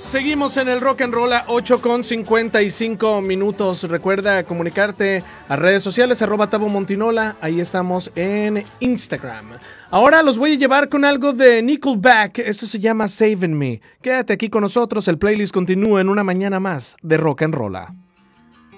Seguimos en el Rock and Roll a 8:55. Recuerda comunicarte a redes sociales, @Tabo Montinola. Ahí estamos en Instagram. Ahora los voy a llevar con algo de Nickelback. Esto se llama Saving Me. Quédate aquí con nosotros. El playlist continúa en una mañana más de Rock and Roll.